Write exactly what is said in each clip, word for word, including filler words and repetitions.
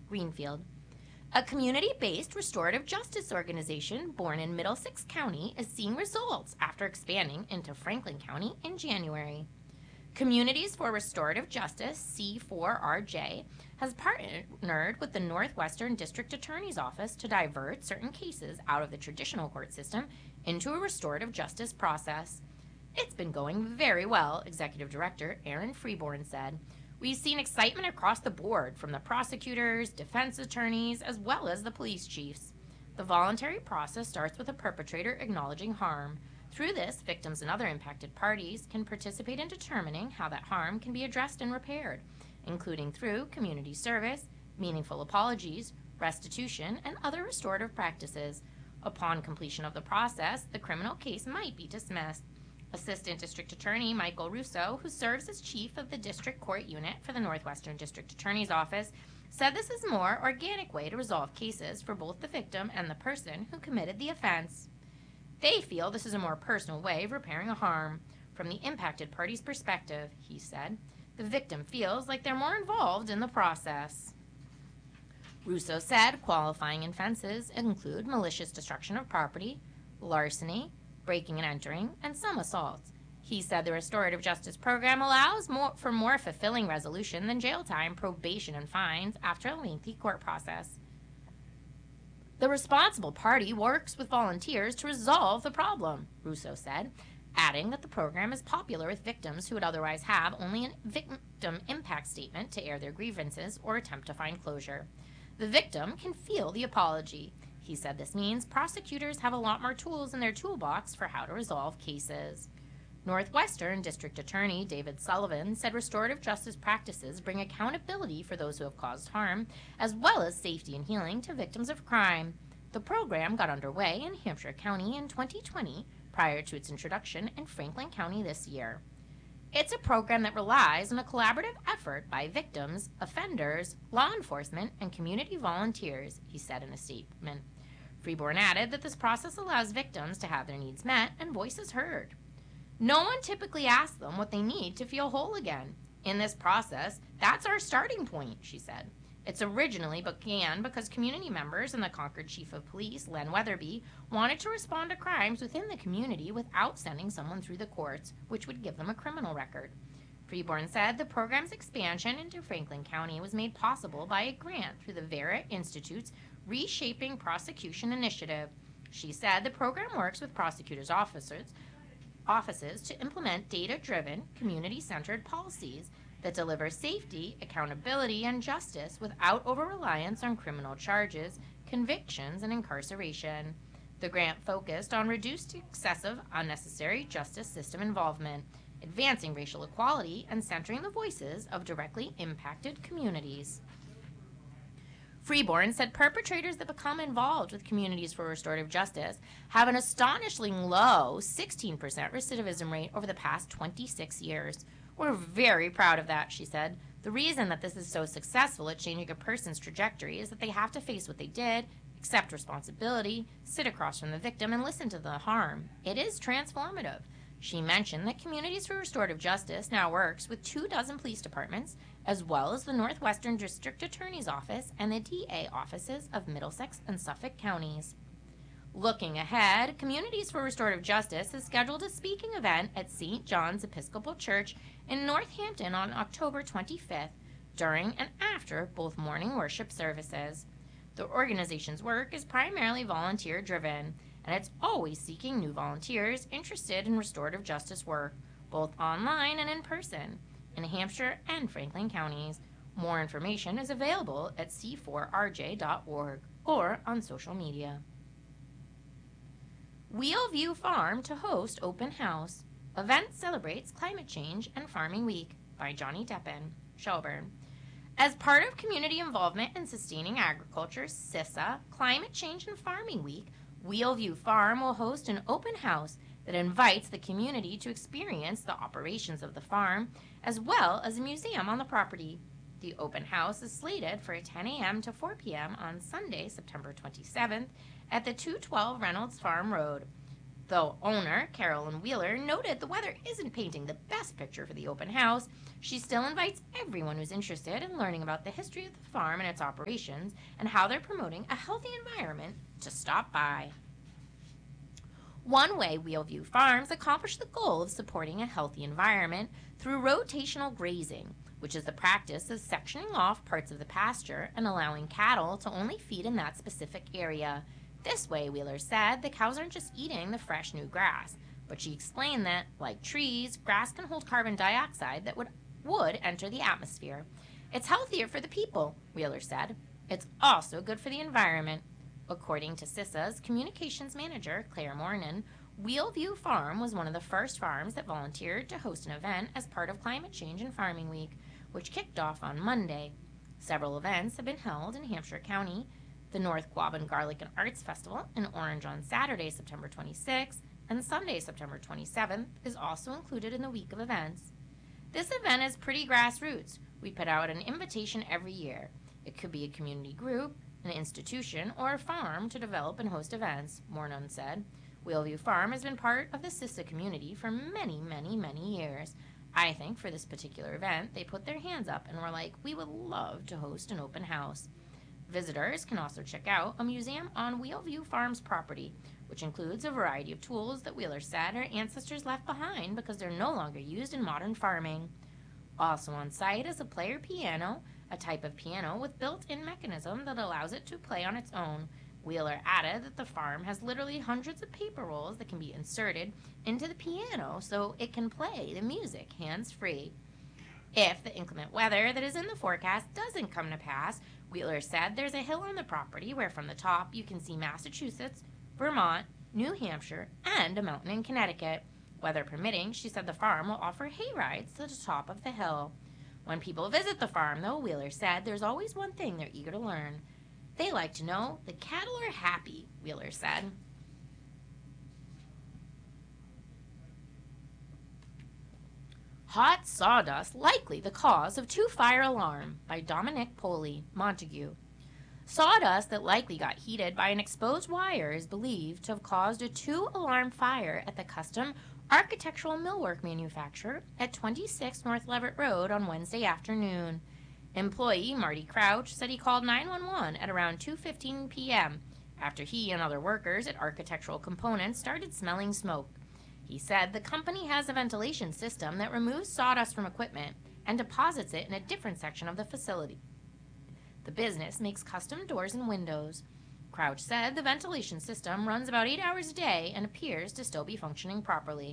Greenfield. A community-based restorative justice organization born in Middlesex County is seeing results after expanding into Franklin County in January. Communities for Restorative Justice, C four R J, has partnered with the Northwestern District Attorney's Office to divert certain cases out of the traditional court system into a restorative justice process. It's been going very well, Executive Director Aaron Freeborn said. We've seen excitement across the board from the prosecutors, defense attorneys, as well as the police chiefs. The voluntary process starts with a perpetrator acknowledging harm. Through this, victims and other impacted parties can participate in determining how that harm can be addressed and repaired, including through community service, meaningful apologies, restitution, and other restorative practices. Upon completion of the process, the criminal case might be dismissed. Assistant District Attorney Michael Russo, who serves as chief of the District Court Unit for the Northwestern District Attorney's Office, said this is a more organic way to resolve cases for both the victim and the person who committed the offense. They feel this is a more personal way of repairing a harm. From the impacted party's perspective, he said, the victim feels like they're more involved in the process. Russo said qualifying offenses include malicious destruction of property, larceny, breaking and entering, and some assaults. He said the restorative justice program allows more, for more fulfilling resolution than jail time, probation, and fines after a lengthy court process. The responsible party works with volunteers to resolve the problem, Russo said, adding that the program is popular with victims who would otherwise have only a victim impact statement to air their grievances or attempt to find closure. The victim can feel the apology. He said this means prosecutors have a lot more tools in their toolbox for how to resolve cases. Northwestern District Attorney David Sullivan said restorative justice practices bring accountability for those who have caused harm, as well as safety and healing to victims of crime. The program got underway in Hampshire County in twenty twenty, prior to its introduction in Franklin County this year. It's a program that relies on a collaborative effort by victims, offenders, law enforcement, and community volunteers, he said in a statement. Freeborn added that this process allows victims to have their needs met and voices heard. No one typically asks them what they need to feel whole again. In this process, that's our starting point, she said. It's originally began because community members and the Concord Chief of Police, Len Weatherby, wanted to respond to crimes within the community without sending someone through the courts, which would give them a criminal record. Freeborn said the program's expansion into Franklin County was made possible by a grant through the Vera Institute's Reshaping Prosecution Initiative. She said the program works with prosecutors' officers offices to implement data-driven, community-centered policies that deliver safety, accountability, and justice without over-reliance on criminal charges, convictions, and incarceration. The grant focused on reduced excessive, unnecessary justice system involvement, advancing racial equality, and centering the voices of directly impacted communities. Freeborn said perpetrators that become involved with Communities for Restorative Justice have an astonishingly low sixteen percent recidivism rate over the past twenty-six years. We're very proud of that, she said. The reason that this is so successful at changing a person's trajectory is that they have to face what they did, accept responsibility, sit across from the victim, and listen to the harm. It is transformative. She mentioned that Communities for Restorative Justice now works with two dozen police departments, as well as the Northwestern District Attorney's Office and the D A offices of Middlesex and Suffolk counties. Looking ahead, Communities for Restorative Justice has scheduled a speaking event at Saint John's Episcopal Church in Northampton on October twenty-fifth, during and after both morning worship services. The organization's work is primarily volunteer-driven, and it's always seeking new volunteers interested in restorative justice work, both online and in person, in Hampshire and Franklin counties. More information is available at c four r j dot org or on social media. Wheelview Farm to host open house. Event celebrates climate change and farming week by Johnny Deppen, Shelburne. As part of community involvement in sustaining agriculture, CISA, Climate Change and Farming Week, Wheelview Farm will host an open house that invites the community to experience the operations of the farm, as well as a museum on the property. The open house is slated for ten a m to four p m on Sunday, September twenty-seventh, at the two twelve Reynolds Farm Road. Though owner Carolyn Wheeler noted the weather isn't painting the best picture for the open house, she still invites everyone who's interested in learning about the history of the farm and its operations and how they're promoting a healthy environment to stop by. One way Wheelview Farms accomplished the goal of supporting a healthy environment through rotational grazing, which is the practice of sectioning off parts of the pasture and allowing cattle to only feed in that specific area. This way, Wheeler said, the cows aren't just eating the fresh new grass, but she explained that, like trees, grass can hold carbon dioxide that would, would enter the atmosphere. It's healthier for the people, Wheeler said. It's also good for the environment. According to C I S A's communications manager, Claire Mornan, Wheelview Farm was one of the first farms that volunteered to host an event as part of Climate Change and Farming Week, which kicked off on Monday. Several events have been held in Hampshire County. The North Quabbin Garlic and Arts Festival in Orange on Saturday, September twenty-sixth, and Sunday, September twenty-seventh, is also included in the week of events. This event is pretty grassroots. We put out an invitation every year. It could be a community group, an institution, or a farm to develop and host events, Mornon said. Wheelview Farm has been part of the C I S A community for many, many, many years. I think for this particular event, they put their hands up and were like, we would love to host an open house. Visitors can also check out a museum on Wheelview Farm's property, which includes a variety of tools that Wheeler said our ancestors left behind because they're no longer used in modern farming. Also on site is a player piano, a type of piano with built-in mechanism that allows it to play on its own. Wheeler added that the farm has literally hundreds of paper rolls that can be inserted into the piano so it can play the music hands-free. If the inclement weather that is in the forecast doesn't come to pass, Wheeler said there's a hill on the property where from the top you can see Massachusetts, Vermont, New Hampshire, and a mountain in Connecticut. Weather permitting, she said the farm will offer hay rides to the top of the hill. When people visit the farm, though, Wheeler said there's always one thing they're eager to learn. They like to know the cattle are happy, Wheeler said. Hot Sawdust Likely the Cause of Two-Fire Alarm by Dominic Poley, Montague. Sawdust that likely got heated by an exposed wire is believed to have caused a two-alarm fire at the custom architectural millwork manufacturer at twenty-six North Leverett Road on Wednesday afternoon. Employee Marty Crouch said he called nine one one at around two fifteen p.m. after he and other workers at Architectural Components started smelling smoke. He said the company has a ventilation system that removes sawdust from equipment and deposits it in a different section of the facility. The business makes custom doors and windows. Crouch said the ventilation system runs about eight hours a day and appears to still be functioning properly.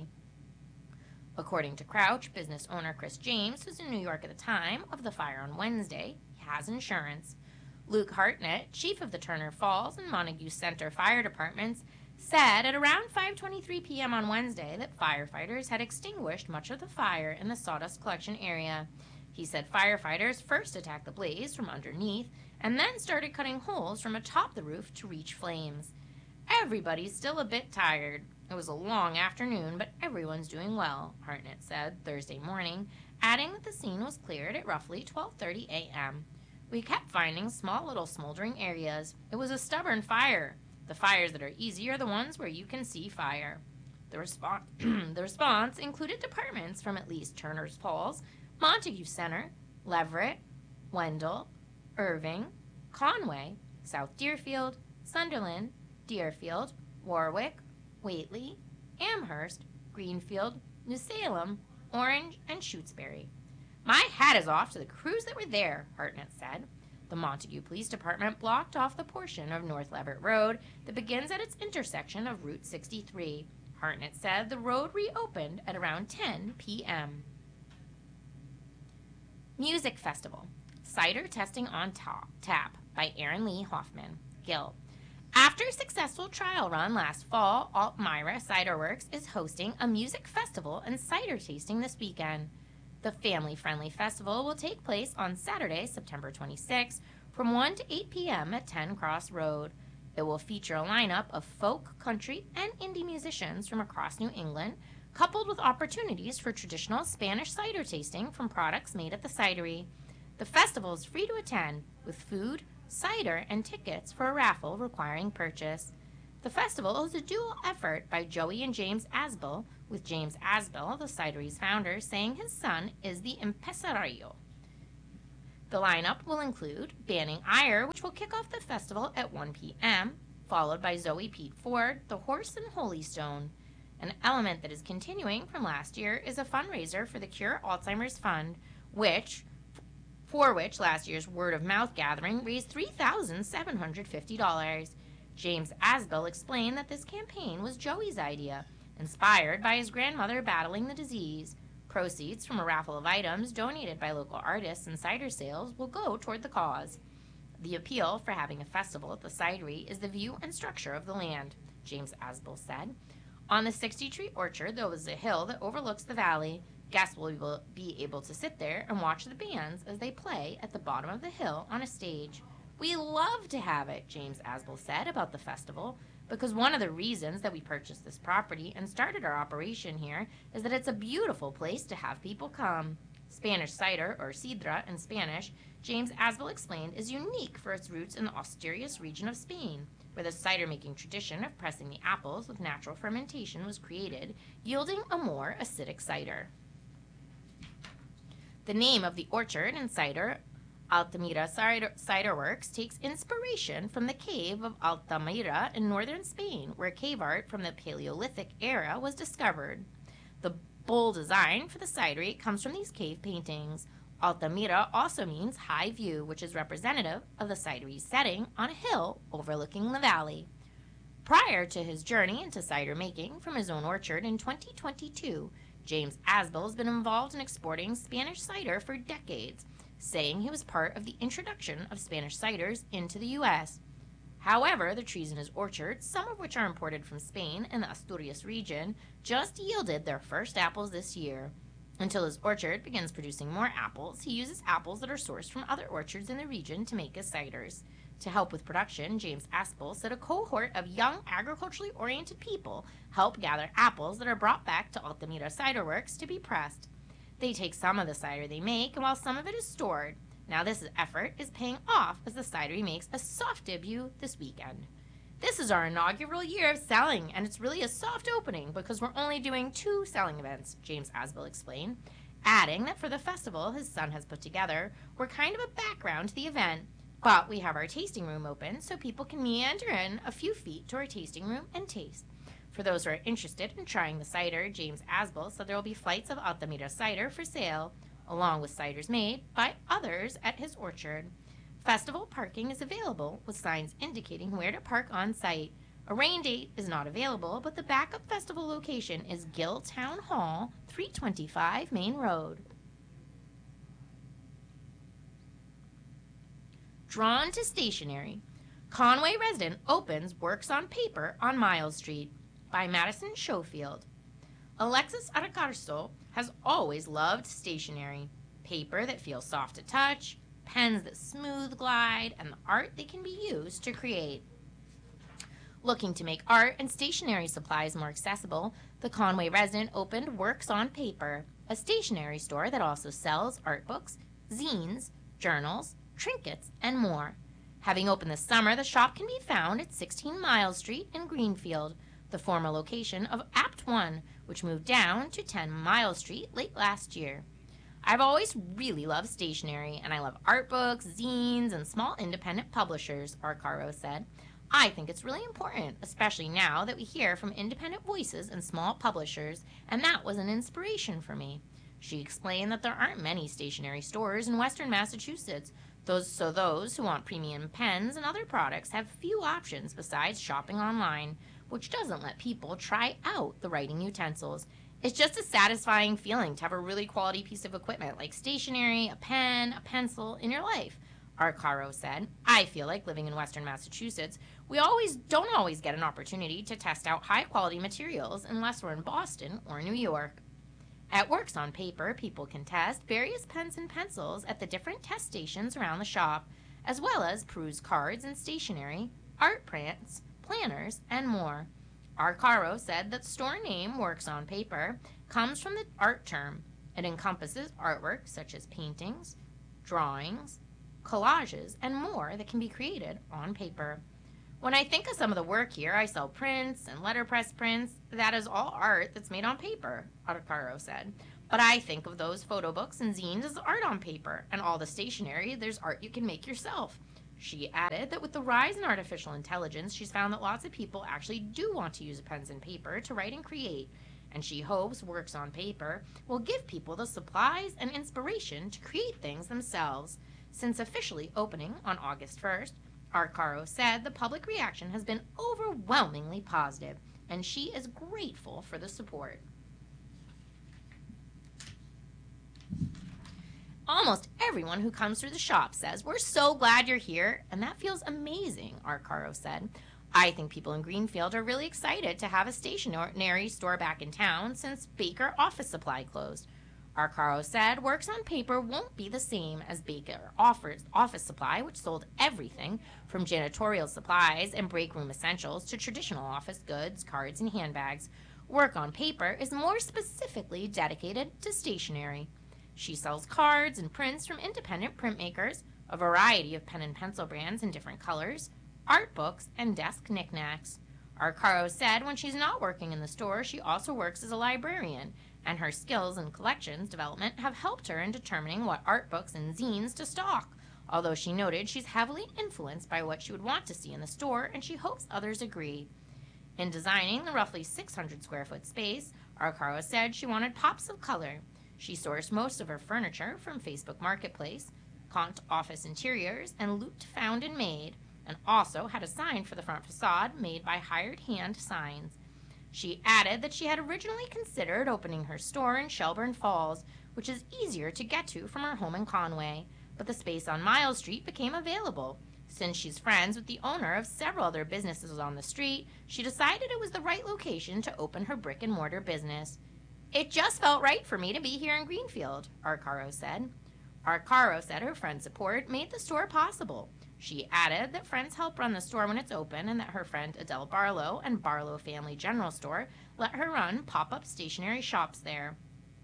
According to Crouch, business owner Chris James, who's in New York at the time of the fire on Wednesday, has insurance. Luke Hartnett, chief of the Turner Falls and Montague Center Fire Departments, said at around five twenty-three p.m. on Wednesday that firefighters had extinguished much of the fire in the sawdust collection area. He said firefighters first attacked the blaze from underneath and then started cutting holes from atop the roof to reach flames. Everybody's still a bit tired. It was a long afternoon, but everyone's doing well, Hartnett said Thursday morning, adding that the scene was cleared at roughly twelve thirty a.m. We kept finding small little smoldering areas. It was a stubborn fire. The fires that are easy are the ones where you can see fire. The, respo- the response included departments from at least Turner's Falls, Montague Center, Leverett, Wendell, Irving, Conway, South Deerfield, Sunderland, Deerfield, Warwick, Whately, Amherst, Greenfield, New Salem, Orange, and Shutesbury. My hat is off to the crews that were there, Hartnett said. The Montague Police Department blocked off the portion of North Leverett Road that begins at its intersection of Route sixty-three. Hartnett said the road reopened at around ten p.m. Music Festival. Cider Testing on top, Tap by Aaron Lee Hoffman, Gill. After a successful trial run last fall, Altmira Cider Works is hosting a music festival and cider tasting this weekend. The family-friendly festival will take place on Saturday, September twenty-sixth, from one to eight p.m. at ten Cross Road. It will feature a lineup of folk, country, and indie musicians from across New England, coupled with opportunities for traditional Spanish cider tasting from products made at the cidery. The festival is free to attend, with food, cider, and tickets for a raffle requiring purchase. The festival is a dual effort by Joey and James Asbill, with James Asbill, the cidery's founder, saying his son is the impresario. The lineup will include Banning Eyre, which will kick off the festival at one p.m., followed by Zoe Pete Ford, The Horse and Holy Stone. An element that is continuing from last year is a fundraiser for the Cure Alzheimer's Fund, which, for which last year's word-of-mouth gathering raised three thousand seven hundred fifty dollars. James Asbill explained that this campaign was Joey's idea, inspired by his grandmother battling the disease. Proceeds from a raffle of items donated by local artists and cider sales will go toward the cause. The appeal for having a festival at the cidery is the view and structure of the land, James Asbill said. On the sixty-tree orchard, there is a hill that overlooks the valley. Guests will be able to sit there and watch the bands as they play at the bottom of the hill on a stage. We love to have it, James Asbill said about the festival, because one of the reasons that we purchased this property and started our operation here is that it's a beautiful place to have people come. Spanish cider, or sidra in Spanish, James Asbill explained, is unique for its roots in the Asturias region of Spain, where the cider-making tradition of pressing the apples with natural fermentation was created, yielding a more acidic cider. The name of the orchard and cider, Altamira Cider, Cider Works, takes inspiration from the cave of Altamira in northern Spain, where cave art from the Paleolithic era was discovered. The bowl design for the cidery comes from these cave paintings. Altamira also means high view, which is representative of the cidery's setting on a hill overlooking the valley. Prior to his journey into cider making from his own orchard in twenty twenty-two, James Asbill has been involved in exporting Spanish cider for decades, saying he was part of the introduction of Spanish ciders into the U S. However, the trees in his orchard, some of which are imported from Spain and the Asturias region, just yielded their first apples this year. Until his orchard begins producing more apples, he uses apples that are sourced from other orchards in the region to make his ciders. To help with production, James Asbill said a cohort of young agriculturally oriented people help gather apples that are brought back to Altamira Cider Works to be pressed. They take some of the cider they make, and while some of it is stored. Now this effort is paying off as the cidery makes a soft debut this weekend. This is our inaugural year of selling, and it's really a soft opening because we're only doing two selling events, James Asbill explained, adding that for the festival his son has put together, we're kind of a background to the event, but we have our tasting room open so people can meander in a few feet to our tasting room and taste. For those who are interested in trying the cider, James Asbill said there will be flights of Altamira cider for sale, along with ciders made by others at his orchard. Festival parking is available with signs indicating where to park on site. A rain date is not available, but the backup festival location is Gill Town Hall, three twenty-five Main Road. Drawn to stationery. Conway resident opens Works on Paper on Miles Street by Madison Schofield. Alexis Aracarso has always loved stationery, paper that feels soft to touch, pens that smooth glide, and the art that can be used to create. Looking to make art and stationery supplies more accessible, the Conway resident opened Works on Paper, a stationery store that also sells art books, zines, journals, trinkets, and more. Having opened this summer, the shop can be found at sixteen Miles Street in Greenfield, the former location of Apt One, which moved down to ten Miles Street late last year. I've always really loved stationery, and I love art books, zines, and small independent publishers, Arcaro said. I think it's really important, especially now that we hear from independent voices and small publishers, and that was an inspiration for me. She explained that there aren't many stationery stores in Western Massachusetts, those, so those who want premium pens and other products have few options besides shopping online, which doesn't let people try out the writing utensils. It's just a satisfying feeling to have a really quality piece of equipment like stationery, a pen, a pencil in your life, Arcaro said. I feel like living in Western Massachusetts, we always don't always get an opportunity to test out high-quality materials unless we're in Boston or New York. At Works on Paper, people can test various pens and pencils at the different test stations around the shop, as well as peruse cards and stationery, art prints, planners, and more. Arcaro said that store name Works on Paper comes from the art term. It encompasses artwork such as paintings, drawings, collages, and more that can be created on paper. When I think of some of the work here, I sell prints and letterpress prints. That is all art that's made on paper, Arcaro said. But I think of those photo books and zines as art on paper, and all the stationery, there's art you can make yourself. She added that with the rise in artificial intelligence, she's found that lots of people actually do want to use pens and paper to write and create, and she hopes Works on Paper will give people the supplies and inspiration to create things themselves. Since officially opening on August first, Arcaro said the public reaction has been overwhelmingly positive, and she is grateful for the support. Almost everyone who comes through the shop says, "We're so glad you're here," and that feels amazing, Arcaro said. I think people in Greenfield are really excited to have a stationery store back in town since Baker Office Supply closed. Arcaro said Works on Paper won't be the same as Baker offers Office Supply, which sold everything from janitorial supplies and break room essentials to traditional office goods, cards, and handbags. Work on Paper is more specifically dedicated to stationery. She sells cards and prints from independent printmakers, a variety of pen and pencil brands in different colors, art books, and desk knickknacks. Arcaro said when she's not working in the store, she also works as a librarian, and her skills in collections development have helped her in determining what art books and zines to stock, although she noted she's heavily influenced by what she would want to see in the store, and she hopes others agree. In designing the roughly six hundred square foot space, Arcaro said she wanted pops of color. She sourced most of her furniture from Facebook Marketplace, Kant Office Interiors, and Loot Found and Made, and also had a sign for the front facade made by Hired Hand Signs. She added that she had originally considered opening her store in Shelburne Falls, which is easier to get to from her home in Conway, but the space on Miles Street became available. Since she's friends with the owner of several other businesses on the street, she decided it was the right location to open her brick-and-mortar business. "It just felt right for me to be here in Greenfield," Arcaro said. Arcaro said her friend's support made the store possible. She added that friends help run the store when it's open and that her friend Adele Barlow and Barlow Family General Store let her run pop-up stationery shops there.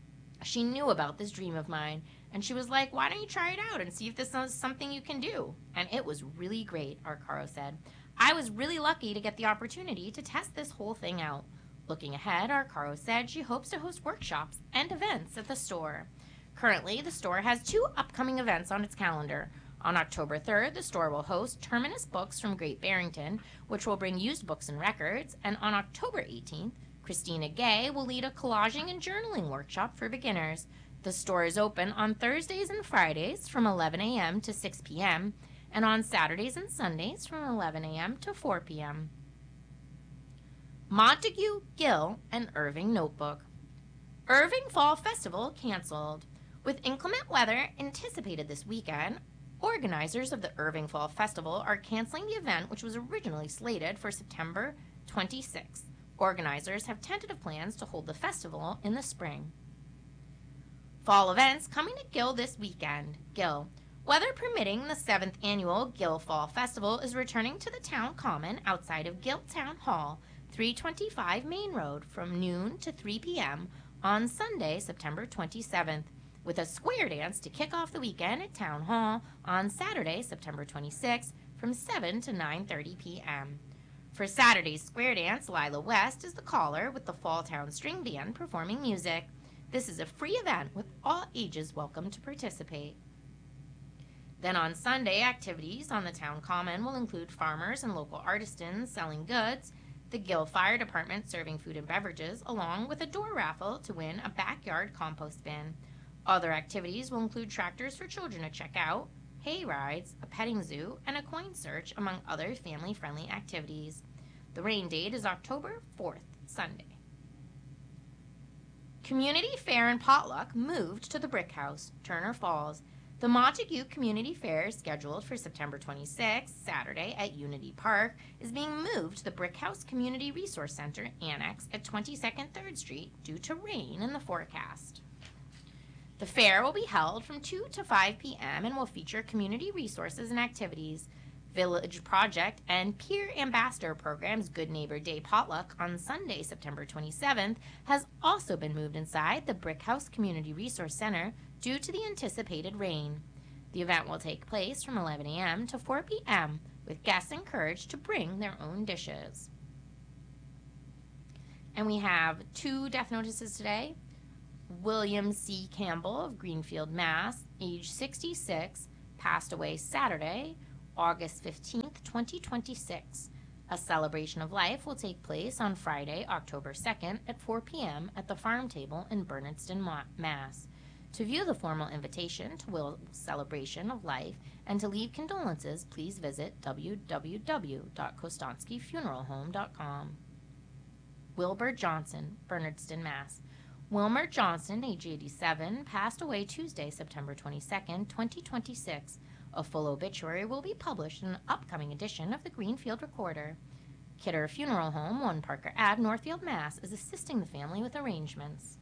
She knew about this dream of mine, and she was like, "Why don't you try it out and see if this is something you can do?" And it was really great, Arcaro said. "I was really lucky to get the opportunity to test this whole thing out." Looking ahead, Arcaro said she hopes to host workshops and events at the store. Currently, the store has two upcoming events on its calendar. On October third, the store will host Terminus Books from Great Barrington, which will bring used books and records, and on October eighteenth, Christina Gay will lead a collaging and journaling workshop for beginners. The store is open on Thursdays and Fridays from eleven a.m. to six p.m., and on Saturdays and Sundays from eleven a.m. to four p.m. Montague, Gill, and Irving Notebook. Irving Fall Festival canceled. With inclement weather anticipated this weekend, organizers of the Irving Fall Festival are canceling the event, which was originally slated for September twenty-sixth. Organizers have tentative plans to hold the festival in the spring. Fall events coming to Gill this weekend. Gill. Weather permitting, the seventh annual Gill Fall Festival is returning to the town common outside of Gill Town Hall, three twenty-five Main Road, from noon to three p.m. on Sunday, September twenty-seventh, with a square dance to kick off the weekend at Town Hall on Saturday, September twenty-sixth, from seven to nine thirty p.m. For Saturday's square dance, Lila West is the caller with the Fall Town String Band performing music. This is a free event with all ages welcome to participate. Then on Sunday, activities on the town common will include farmers and local artisans selling goods, the Gill Fire Department serving food and beverages, along with a door raffle to win a backyard compost bin. Other activities will include tractors for children to check out, hay rides, a petting zoo, and a coin search, among other family-friendly activities. The rain date is October fourth, Sunday. Community Fair and Potluck moved to the Brick House, Turner Falls. The Montague Community Fair, scheduled for September twenty-sixth, Saturday, at Unity Park, is being moved to the Brick House Community Resource Center Annex at twenty-second third Street due to rain in the forecast. The fair will be held from two to five p.m. and will feature community resources and activities. Village Project and Peer Ambassador Program's Good Neighbor Day Potluck on Sunday, September twenty-seventh, has also been moved inside the Brick House Community Resource Center due to the anticipated rain. The event will take place from eleven a.m. to four p.m., with guests encouraged to bring their own dishes. And we have two death notices today. William C. Campbell of Greenfield, Mass., age sixty-six, passed away Saturday, August fifteenth, twenty twenty-six. A celebration of life will take place on Friday, October second at four p.m. at the Farm Table in Bernardston, Mass. To view the formal invitation to Will's celebration of life and to leave condolences, please visit w w w dot kostonsky funeral home dot com. Wilbur Johnson, Bernardston, Mass. Wilmer Johnson, age eighty-seven, passed away Tuesday, September twenty-second, twenty twenty-six. A full obituary will be published in an upcoming edition of the Greenfield Recorder. Kidder Funeral Home, one Parker Avenue, Northfield, Mass. is assisting the family with arrangements.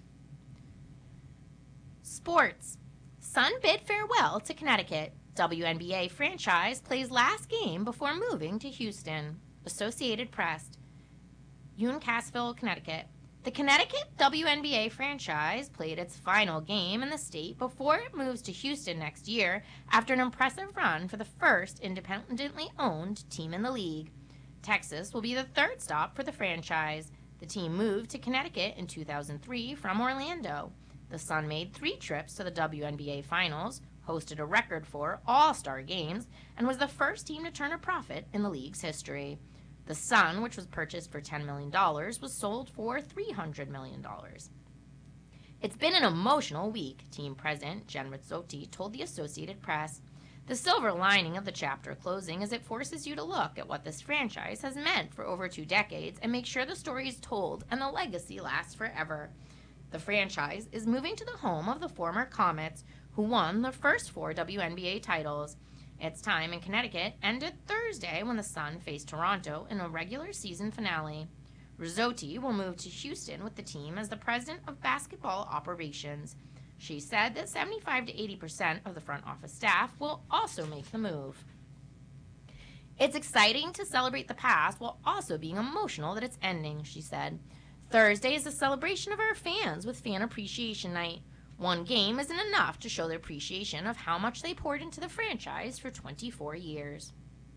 Sports. Sun bid farewell to Connecticut. W N B A franchise plays last game before moving to Houston. Associated Press. Uncasville, Connecticut. The Connecticut W N B A franchise played its final game in the state before it moves to Houston next year after an impressive run for the first independently owned team in the league. Texas will be the third stop for the franchise. The team moved to Connecticut in two thousand three from Orlando. The Sun made three trips to the W N B A Finals, hosted a record four All-Star games, and was the first team to turn a profit in the league's history. The Sun, which was purchased for ten million dollars, was sold for three hundred million dollars. It's been an emotional week, team president Jen Rizzotti told the Associated Press. The silver lining of the chapter closing is it forces you to look at what this franchise has meant for over two decades and make sure the story is told and the legacy lasts forever. The franchise is moving to the home of the former Comets, who won the first four W N B A titles. Its time in Connecticut ended Thursday when the Sun faced Toronto in a regular season finale. Rizzotti will move to Houston with the team as the president of basketball operations. She said that seventy-five to eighty percent of the front office staff will also make the move. It's exciting to celebrate the past while also being emotional that it's ending, she said. Thursday is a celebration of our fans with Fan Appreciation Night. One game isn't enough to show their appreciation of how much they poured into the franchise for twenty-four years.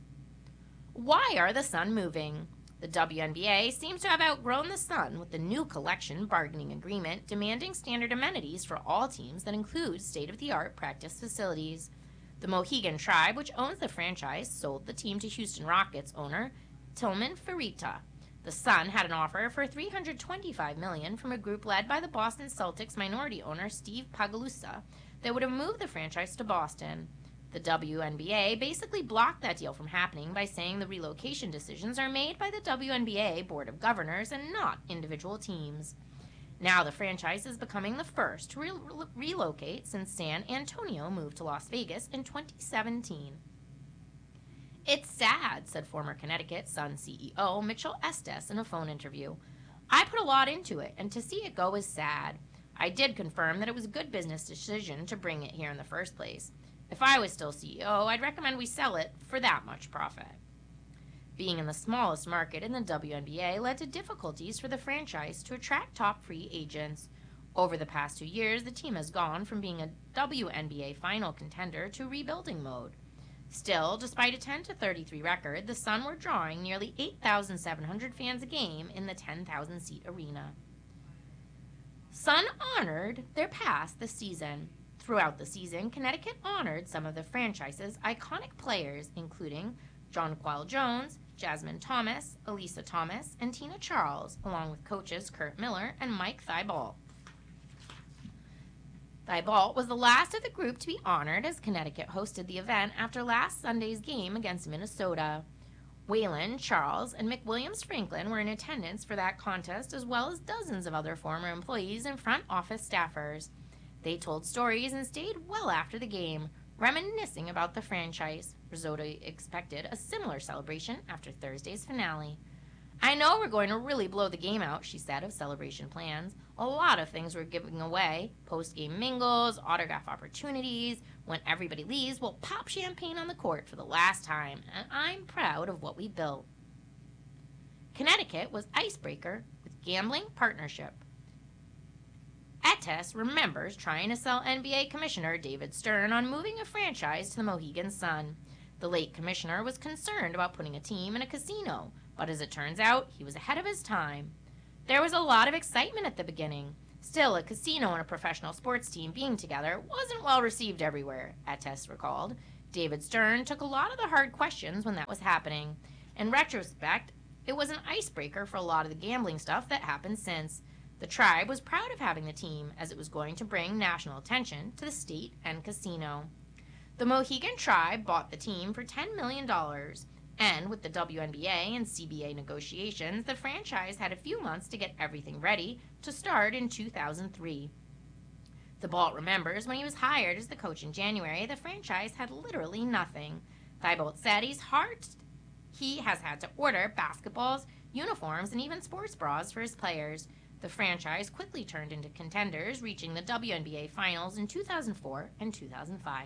Why are the Sun moving? The W N B A seems to have outgrown the Sun with the new collection bargaining agreement demanding standard amenities for all teams that include state-of-the-art practice facilities. The Mohegan Tribe, which owns the franchise, sold the team to Houston Rockets owner Tillman Fertitta. The Sun had an offer for three hundred twenty-five million dollars from a group led by the Boston Celtics minority owner Steve Pagalusa that would have moved the franchise to Boston. The W N B A basically blocked that deal from happening by saying the relocation decisions are made by the W N B A Board of Governors and not individual teams. Now the franchise is becoming the first to re- relocate since San Antonio moved to Las Vegas in twenty seventeen. It's sad, said former Connecticut Sun C E O Mitchell Estes in a phone interview. I put a lot into it, and to see it go is sad. I did confirm that it was a good business decision to bring it here in the first place. If I was still C E O, I'd recommend we sell it for that much profit. Being in the smallest market in the W N B A led to difficulties for the franchise to attract top free agents. Over the past two years, the team has gone from being a W N B A final contender to rebuilding mode. Still, despite a ten to thirty-three record, the Sun were drawing nearly eight thousand seven hundred fans a game in the ten thousand seat arena. Sun honored their past this season. Throughout the season, Connecticut honored some of the franchise's iconic players, including Jonquel Jones, Jasmine Thomas, Elisa Thomas, and Tina Charles, along with coaches Kurt Miller and Mike Thibault. Thibault was the last of the group to be honored as Connecticut hosted the event after last Sunday's game against Minnesota. Waylon, Charles, and McWilliams Franklin were in attendance for that contest, as well as dozens of other former employees and front office staffers. They told stories and stayed well after the game, reminiscing about the franchise. Rizzotti expected a similar celebration after Thursday's finale. I know we're going to really blow the game out, she said of celebration plans. A lot of things we're giving away. Post-game mingles, autograph opportunities. When everybody leaves, we'll pop champagne on the court for the last time, and I'm proud of what we built. Connecticut was icebreaker with gambling partnership. Estes remembers trying to sell N B A Commissioner David Stern on moving a franchise to the Mohegan Sun. The late commissioner was concerned about putting a team in a casino, but as it turns out, he was ahead of his time. There was a lot of excitement at the beginning. Still, a casino and a professional sports team being together wasn't well received everywhere, Etes recalled. David Stern took a lot of the hard questions when that was happening. In retrospect, it was an icebreaker for a lot of the gambling stuff that happened since. The tribe was proud of having the team, as it was going to bring national attention to the state and casino. The Mohegan tribe bought the team for ten million dollars, and with the W N B A and C B A negotiations, the franchise had a few months to get everything ready to start in two thousand three. Thibault remembers when he was hired as the coach in January, the franchise had literally nothing. Thibault said he's hard, he has had to order basketballs, uniforms, and even sports bras for his players. The franchise quickly turned into contenders, reaching the W N B A Finals in two thousand four and two thousand five.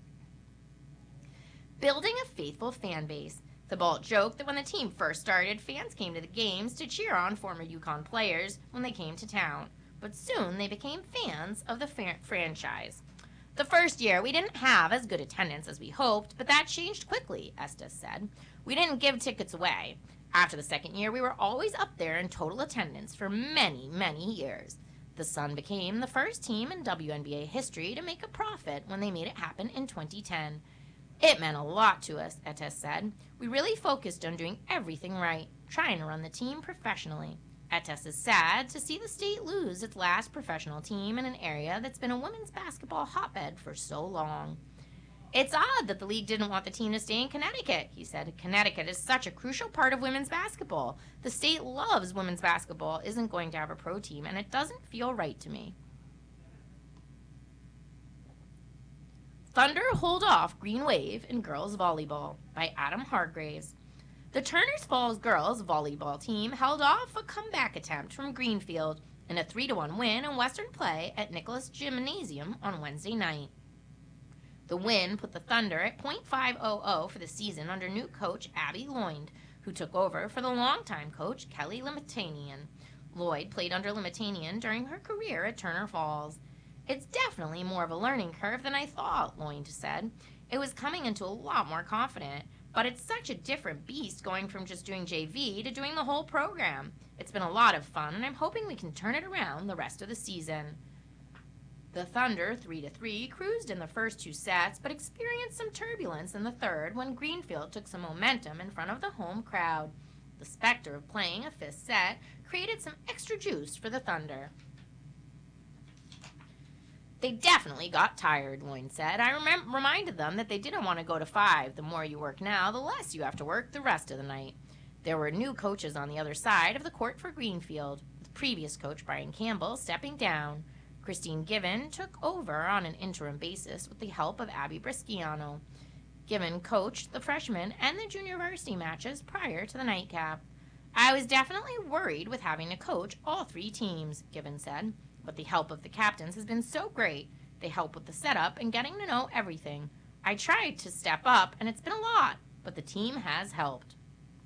Building a faithful fan base. Thibault joked that when the team first started, fans came to the games to cheer on former UConn players when they came to town. But soon they became fans of the fa- franchise. The first year, we didn't have as good attendance as we hoped, but that changed quickly, Estes said. We didn't give tickets away. After the second year, we were always up there in total attendance for many, many years. The Sun became the first team in W N B A history to make a profit when they made it happen in twenty ten. It meant a lot to us, Etes said. We really focused on doing everything right, trying to run the team professionally. Etes is sad to see the state lose its last professional team in an area that's been a women's basketball hotbed for so long. It's odd that the league didn't want the team to stay in Connecticut, he said. Connecticut is such a crucial part of women's basketball. The state loves women's basketball, isn't going to have a pro team, and it doesn't feel right to me. Thunder hold off Green Wave in girls volleyball by Adam Hargraves. The Turners Falls girls volleyball team held off a comeback attempt from Greenfield in a three to one win in Western play at Nicholas Gymnasium on Wednesday night. The win put the Thunder at point five hundred for the season under new coach Abby Lloyd, who took over for the longtime coach Kelly Limitanian. Lloyd played under Limitanian during her career at Turner Falls. It's definitely more of a learning curve than I thought, Lloyd said. It was coming into a lot more confident, but it's such a different beast going from just doing J V to doing the whole program. It's been a lot of fun, and I'm hoping we can turn it around the rest of the season. The Thunder, three to three, cruised in the first two sets, but experienced some turbulence in the third when Greenfield took some momentum in front of the home crowd. The specter of playing a fifth set created some extra juice for the Thunder. They definitely got tired, Lloyd said. I rem- reminded them that they didn't want to go to five. The more you work now, the less you have to work the rest of the night. There were new coaches on the other side of the court for Greenfield, with previous coach Brian Campbell stepping down. Christine Given took over on an interim basis with the help of Abby Brisciano. Given coached the freshman and the junior varsity matches prior to the nightcap. I was definitely worried with having to coach all three teams, Given said. But the help of the captains has been so great. They help with the setup and getting to know everything. I tried to step up, and it's been a lot, but the team has helped.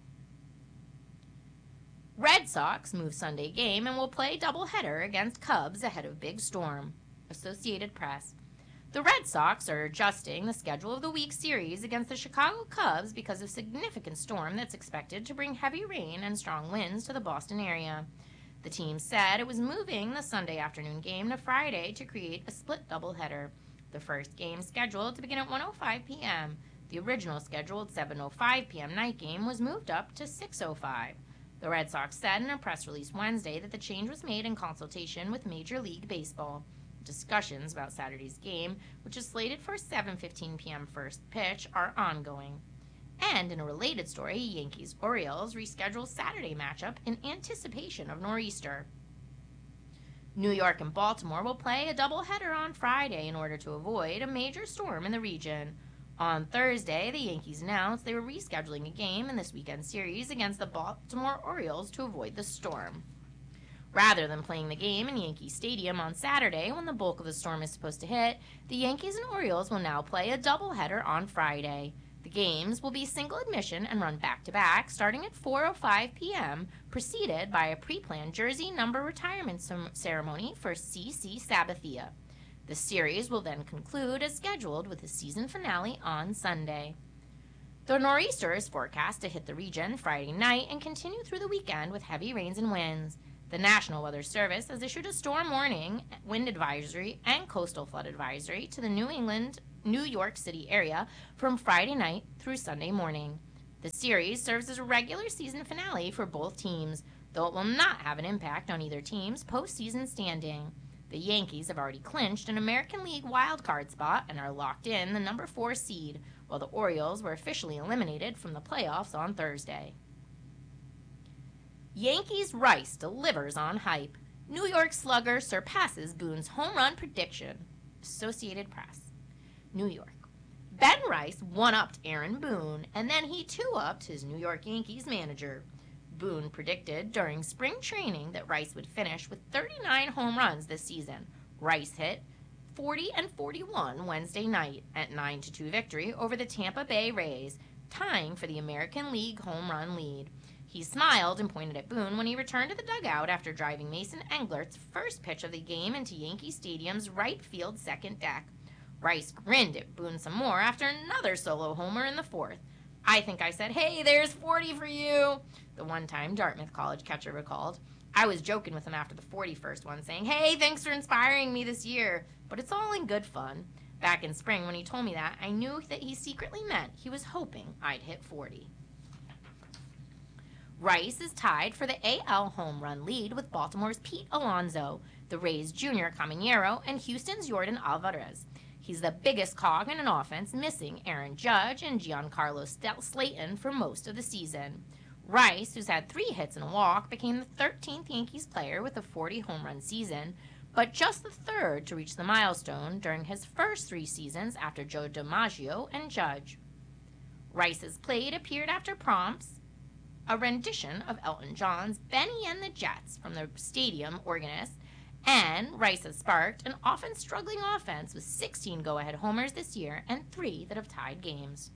Red Sox move Sunday game and will play doubleheader against Cubs ahead of Big Storm. Associated Press. The Red Sox are adjusting the schedule of the week series against the Chicago Cubs because of significant storm that's expected to bring heavy rain and strong winds to the Boston area. The team said it was moving the Sunday afternoon game to Friday to create a split doubleheader. The first game, scheduled to begin at one oh five p.m. The original scheduled seven oh five p.m. night game was moved up to six oh five. The Red Sox said in a press release Wednesday that the change was made in consultation with Major League Baseball. Discussions about Saturday's game, which is slated for seven fifteen p.m. first pitch, are ongoing. And in a related story, Yankees-Orioles reschedule Saturday matchup in anticipation of nor'easter. New York and Baltimore will play a doubleheader on Friday in order to avoid a major storm in the region. On Thursday, the Yankees announced they were rescheduling a game in this weekend series against the Baltimore Orioles to avoid the storm. Rather than playing the game in Yankee Stadium on Saturday when the bulk of the storm is supposed to hit, the Yankees and Orioles will now play a doubleheader on Friday. The games will be single admission and run back-to-back starting at four oh five p.m., preceded by a pre-planned jersey number retirement ceremony for C C Sabathia. The series will then conclude as scheduled with a season finale on Sunday. The nor'easter is forecast to hit the region Friday night and continue through the weekend with heavy rains and winds. The National Weather Service has issued a storm warning, wind advisory, and coastal flood advisory to the New England, New York City area from Friday night through Sunday morning. The series serves as a regular season finale for both teams, though it will not have an impact on either team's postseason standing. The Yankees have already clinched an American League wildcard spot and are locked in the number four seed, while the Orioles were officially eliminated from the playoffs on Thursday. Yankees Rice delivers on hype. New York slugger surpasses Boone's home run prediction. Associated Press. New York. Ben Rice one-upped Aaron Boone, and then he two-upped his New York Yankees manager. Boone predicted during spring training that Rice would finish with thirty-nine home runs this season. Rice hit forty and forty-one Wednesday night at nine to two victory over the Tampa Bay Rays, tying for the American League home run lead. He smiled and pointed at Boone when he returned to the dugout after driving Mason Englert's first pitch of the game into Yankee Stadium's right field second deck. Rice grinned at Boone some more after another solo homer in the fourth. "I think I said, 'Hey, there's forty for you,'" the one-time Dartmouth College catcher recalled. "I was joking with him after the forty-first one, saying, 'Hey, thanks for inspiring me this year,' but it's all in good fun. Back in spring when he told me that, I knew that he secretly meant he was hoping I'd hit forty. Rice is tied for the A L home run lead with Baltimore's Pete Alonso, the Rays' Junior Caminero, and Houston's Jordan Alvarez. He's the biggest cog in an offense, missing Aaron Judge and Giancarlo Slayton for most of the season. Rice, who's had three hits and a walk, became the thirteenth Yankees player with a forty home run season, but just the third to reach the milestone during his first three seasons after Joe DiMaggio and Judge. Rice's Played appeared after prompts, a rendition of Elton John's Benny and the Jets from the stadium organist, and Rice has sparked an often struggling offense with sixteen go-ahead homers this year and three that have tied games.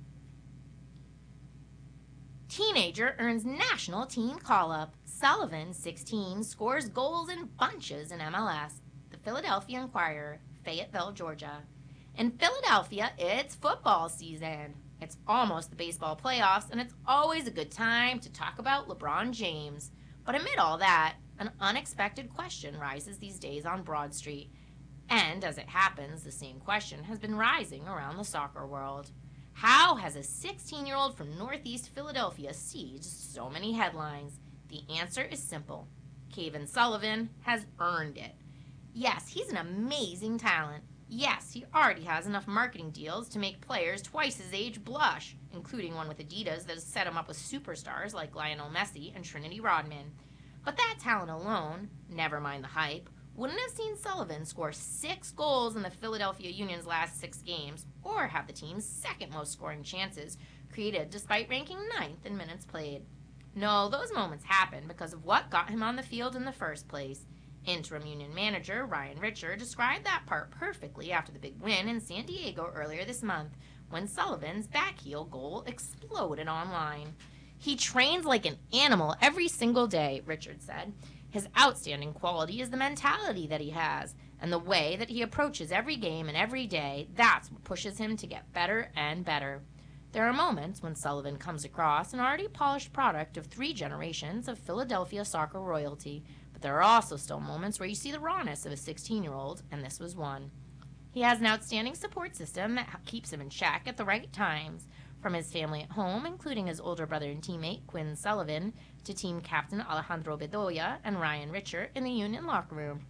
Teenager earns national team call-up. Sullivan, sixteen, scores goals in bunches in M L S. The Philadelphia Inquirer, Fayetteville, Georgia. In Philadelphia, it's football season. It's almost the baseball playoffs, and it's always a good time to talk about LeBron James. But amid all that, an unexpected question rises these days on Broad Street. And as it happens, the same question has been rising around the soccer world. How has a sixteen-year-old from Northeast Philadelphia sieged so many headlines? The answer is simple. Kevin Sullivan has earned it. Yes, he's an amazing talent. Yes, he already has enough marketing deals to make players twice his age blush, including one with Adidas that has set him up with superstars like Lionel Messi and Trinity Rodman. But that talent alone, never mind the hype, wouldn't have seen Sullivan score six goals in the Philadelphia Union's last six games, or have the team's second most scoring chances created despite ranking ninth in minutes played. No, those moments happened because of what got him on the field in the first place. Interim Union manager Ryan Richer described that part perfectly after the big win in San Diego earlier this month, when Sullivan's backheel goal exploded online. "He trains like an animal every single day," Richard said. "His outstanding quality is the mentality that he has, and the way that he approaches every game and every day. That's what pushes him to get better and better." There are moments when Sullivan comes across an already polished product of three generations of Philadelphia soccer royalty, but there are also still moments where you see the rawness of a sixteen-year-old, and this was one. He has an outstanding support system that keeps him in check at the right times, from his family at home, including his older brother and teammate Quinn Sullivan, to team captain Alejandro Bedoya and Ryan Richer in the Union locker room.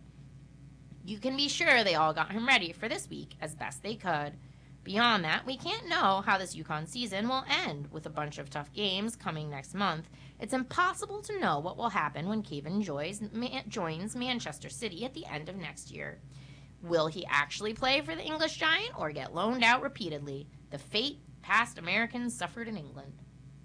You can be sure they all got him ready for this week as best they could. Beyond that, we can't know how this UConn season will end. With a bunch of tough games coming next month, it's impossible to know what will happen when Kevin joins, ma- joins Manchester City at the end of next year. Will he actually play for the English Giant or get loaned out repeatedly? The fate past Americans suffered in England.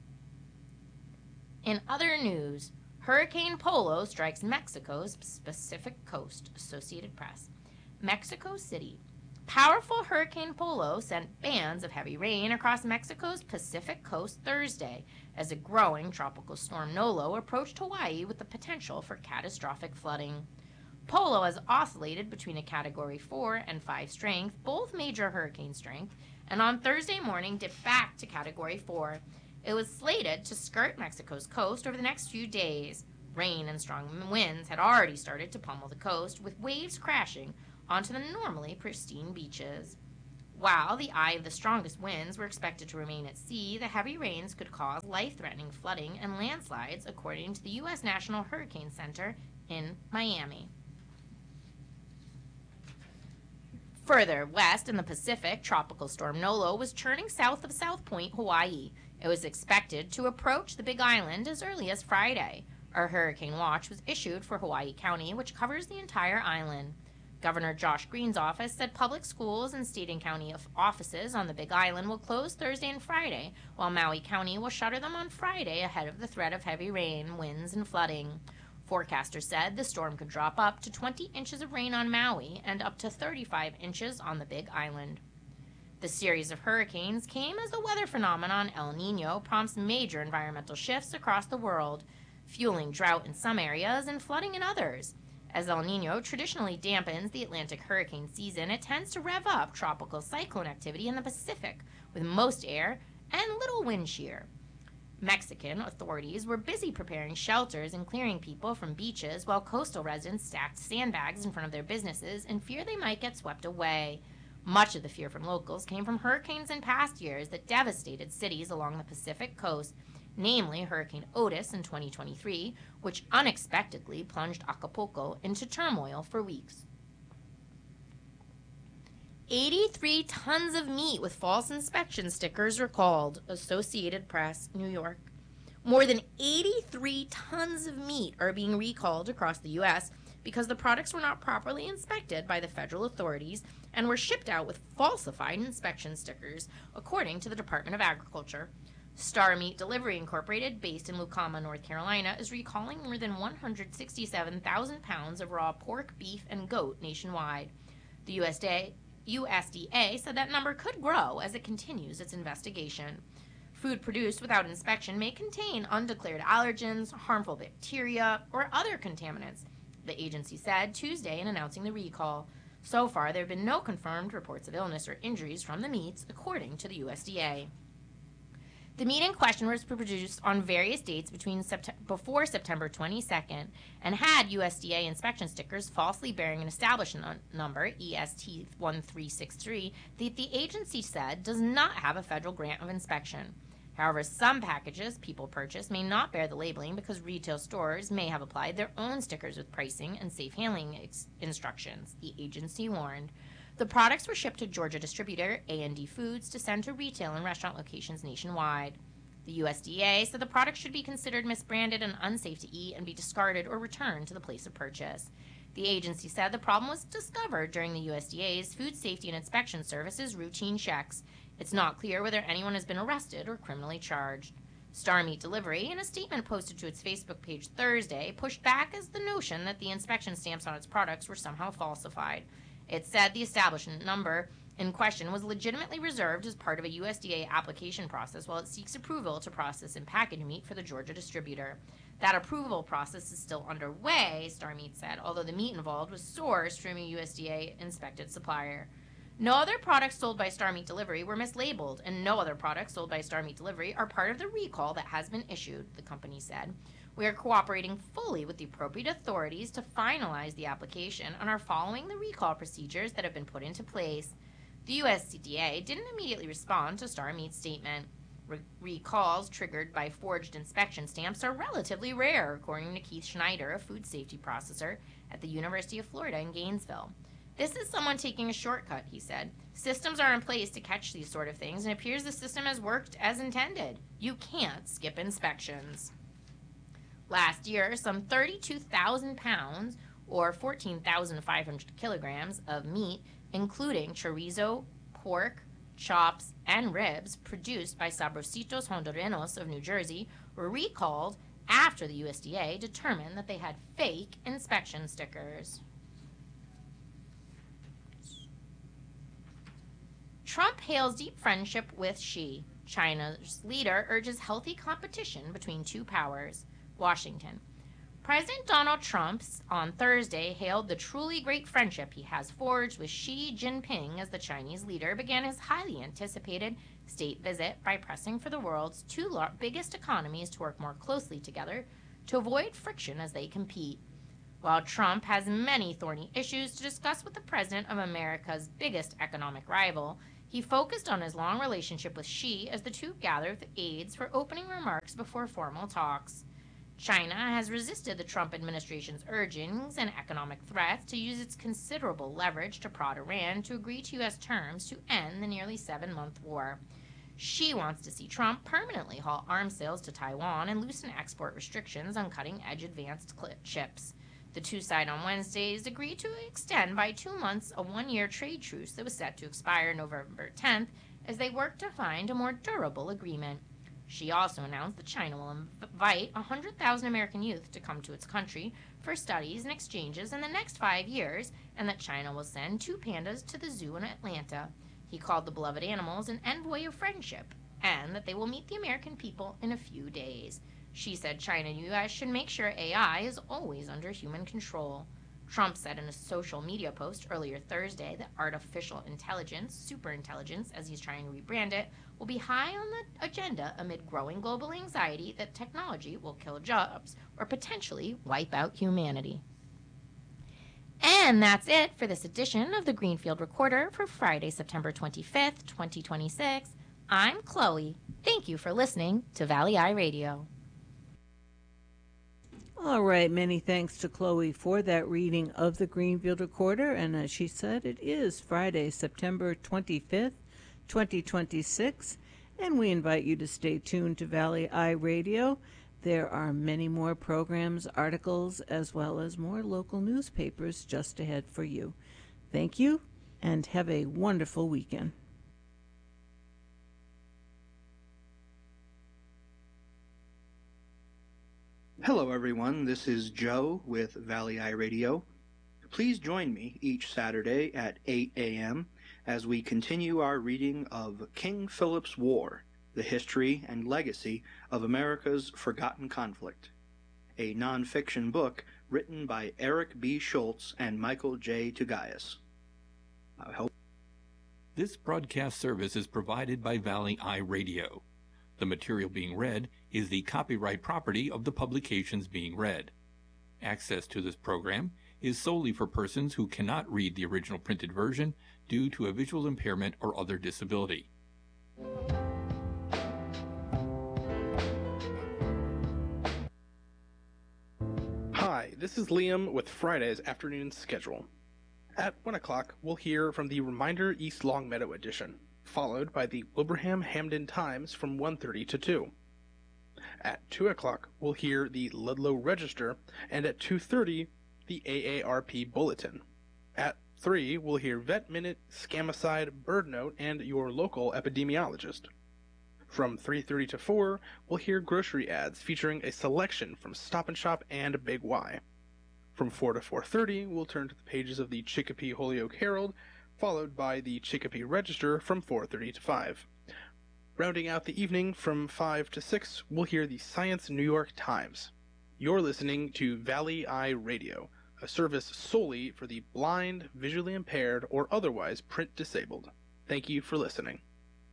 In other news, Hurricane Polo strikes Mexico's Pacific coast. Associated Press. Mexico City. Powerful Hurricane Polo sent bands of heavy rain across Mexico's Pacific coast Thursday as a growing tropical storm Nolo approached Hawaii with the potential for catastrophic flooding. Polo has oscillated between a Category four and five strength, both major hurricane strength, and on Thursday morning dipped back to Category four. It was slated to skirt Mexico's coast over the next few days. Rain and strong winds had already started to pummel the coast, with waves crashing onto the normally pristine beaches. While the eye of the strongest winds were expected to remain at sea, the heavy rains could cause life-threatening flooding and landslides, according to the U S National Hurricane Center in Miami. Further west in the Pacific, Tropical Storm Nolo was churning south of South Point, Hawaii. It was expected to approach the Big Island as early as Friday. A hurricane watch was issued for Hawaii County, which covers the entire island. Governor Josh Green's office said public schools and state and county offices on the Big Island will close Thursday and Friday, while Maui County will shutter them on Friday ahead of the threat of heavy rain, winds, and flooding. Forecasters said the storm could drop up to twenty inches of rain on Maui and up to thirty-five inches on the Big Island. The series of hurricanes came as the weather phenomenon El Niño prompts major environmental shifts across the world, fueling drought in some areas and flooding in others. As El Niño traditionally dampens the Atlantic hurricane season, it tends to rev up tropical cyclone activity in the Pacific, with most air and little wind shear. Mexican authorities were busy preparing shelters and clearing people from beaches, while coastal residents stacked sandbags in front of their businesses in fear they might get swept away. Much of the fear from locals came from hurricanes in past years that devastated cities along the Pacific coast, namely Hurricane Otis in twenty twenty-three, which unexpectedly plunged Acapulco into turmoil for weeks. eighty-three tons of meat with false inspection stickers recalled, Associated Press, New York. More than eighty-three tons of meat are being recalled across the U S because the products were not properly inspected by the federal authorities and were shipped out with falsified inspection stickers, according to the Department of Agriculture. Star Meat Delivery Incorporated, based in Lucama, North Carolina, is recalling more than one hundred sixty-seven thousand pounds of raw pork, beef, and goat nationwide. The U S D A, U S D A said that number could grow as it continues its investigation. Food produced without inspection may contain undeclared allergens, harmful bacteria, or other contaminants, the agency said Tuesday in announcing the recall. So far, there have been no confirmed reports of illness or injuries from the meats, according to the U S D A. The meat in question was produced on various dates between sept- before September twenty-second and had U S D A inspection stickers falsely bearing an establishment number, E S T one three six three, that the agency said does not have a federal grant of inspection. However, some packages people purchase may not bear the labeling because retail stores may have applied their own stickers with pricing and safe handling ex- instructions, the agency warned. The products were shipped to Georgia distributor A and D Foods to send to retail and restaurant locations nationwide. The U S D A said the products should be considered misbranded and unsafe to eat and be discarded or returned to the place of purchase. The agency said the problem was discovered during the U S D A's Food Safety and Inspection Service's routine checks. It's not clear whether anyone has been arrested or criminally charged. Star Meat Delivery, in a statement posted to its Facebook page Thursday, pushed back as the notion that the inspection stamps on its products were somehow falsified. It said the establishment number in question was legitimately reserved as part of a U S D A application process while it seeks approval to process and package meat for the Georgia distributor. That approval process is still underway, Star Meat said, although the meat involved was sourced from a U S D A-inspected supplier. No other products sold by Star Meat Delivery were mislabeled, and no other products sold by Star Meat Delivery are part of the recall that has been issued, the company said. We are cooperating fully with the appropriate authorities to finalize the application and are following the recall procedures that have been put into place. The U S D A didn't immediately respond to Star Meat's statement. Re- recalls triggered by forged inspection stamps are relatively rare, according to Keith Schneider, a food safety processor at the University of Florida in Gainesville. This is someone taking a shortcut, he said. Systems are in place to catch these sort of things, and it appears the system has worked as intended. You can't skip inspections. Last year, some thirty-two thousand pounds, or fourteen thousand five hundred kilograms, of meat, including chorizo, pork, chops, and ribs, produced by Sabrositos Hondureños of New Jersey, were recalled after the U S D A determined that they had fake inspection stickers. Trump hails deep friendship with Xi. China's leader urges healthy competition between two powers. Washington. President Donald Trump on Thursday hailed the truly great friendship he has forged with Xi Jinping as the Chinese leader began his highly anticipated state visit by pressing for the world's two biggest economies to work more closely together to avoid friction as they compete. While Trump has many thorny issues to discuss with the president of America's biggest economic rival, he focused on his long relationship with Xi as the two gathered with aides for opening remarks before formal talks. China has resisted the Trump administration's urgings and economic threats to use its considerable leverage to prod Iran to agree to U S terms to end the nearly seven-month war. Xi wants to see Trump permanently halt arms sales to Taiwan and loosen export restrictions on cutting-edge advanced chips. The two sides on Wednesdays agreed to extend by two months a one-year trade truce that was set to expire November tenth as they work to find a more durable agreement. Xi also announced that China will invite one hundred thousand American youth to come to its country for studies and exchanges in the next five years, and that China will send two pandas to the zoo in Atlanta. He called the beloved animals an envoy of friendship, and that they will meet the American people in a few days. Xi said China and U S should make sure A I is always under human control. Trump said in a social media post earlier Thursday that artificial intelligence, superintelligence as he's trying to rebrand it, will be high on the agenda amid growing global anxiety that technology will kill jobs or potentially wipe out humanity. And that's it for this edition of the Greenfield Recorder for Friday, September twenty-fifth, twenty twenty-six. I'm Chloe. Thank you for listening to Valley Eye Radio. All right, many thanks to Chloe for that reading of the Greenfield Recorder. And as she said, it is Friday, September twenty-fifth, twenty twenty-six. And we invite you to stay tuned to Valley Eye Radio. There are many more programs, articles, as well as more local newspapers just ahead for you. Thank you, and have a wonderful weekend. Hello everyone, this is Joe with Valley Eye Radio. Please join me each Saturday at eight a.m. as we continue our reading of King Philip's War, the history and legacy of America's forgotten conflict, a nonfiction book written by Eric B. Schultz and Michael J. Tugayas. I hope. This broadcast service is provided by Valley Eye Radio. The material being read is the copyright property of the publications being read. Access to this program is solely for persons who cannot read the original printed version due to a visual impairment or other disability. Hi, this is Liam with Friday's afternoon schedule. At one o'clock, we'll hear from the Reminder East Longmeadow edition, followed by the Wilbraham Hamden Times from one thirty to two. At two o'clock, we'll hear the Ludlow Register, and at two thirty, the A A R P Bulletin. At three, we'll hear Vet Minute, Scamicide, Bird Note, and your local epidemiologist. From three thirty to four, we'll hear grocery ads featuring a selection from Stop and Shop and Big Y. From four to four thirty, we'll turn to the pages of the Chicopee Holyoke Herald, followed by the Chicopee Register from four thirty to five. Rounding out the evening from five to six, we'll hear the Science New York Times. You're listening to Valley Eye Radio, a service solely for the blind, visually impaired, or otherwise print disabled. Thank you for listening.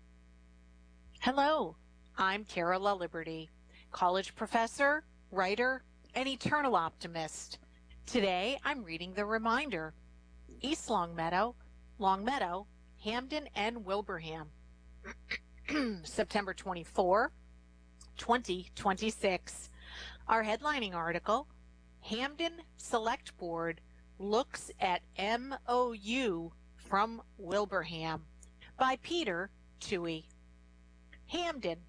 Hello, I'm Carola Liberty, college professor, writer, and eternal optimist. Today I'm reading The Reminder, East Longmeadow, Longmeadow, Hamden, and Wilbraham. September twenty-fourth, twenty twenty-six. Our headlining article, Hamden Select Board looks at M O U from Wilbraham, by Peter Toohey. Hamden.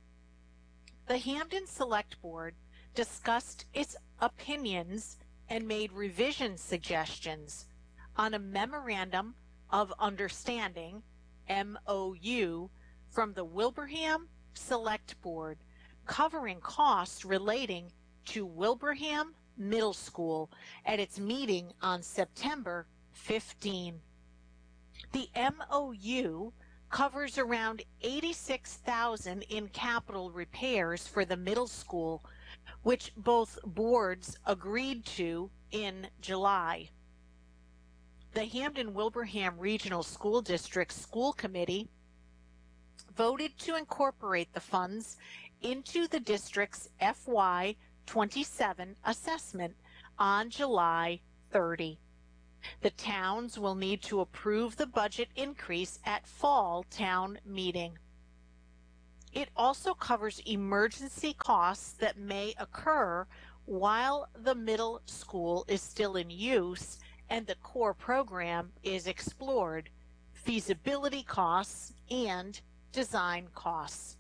The Hamden Select Board discussed its opinions and made revision suggestions on a Memorandum of Understanding, M O U, from the Wilbraham Select Board, covering costs relating to Wilbraham Middle School at its meeting on September fifteenth. The M O U covers around eighty-six thousand dollars in capital repairs for the middle school which both boards agreed to in July. The Hampden-Wilbraham Regional School District School Committee voted to incorporate the funds into the district's F Y twenty-seven assessment on July thirtieth. The towns will need to approve the budget increase at fall town meeting. It also covers emergency costs that may occur while the middle school is still in use and the core program is explored, feasibility costs, and design costs.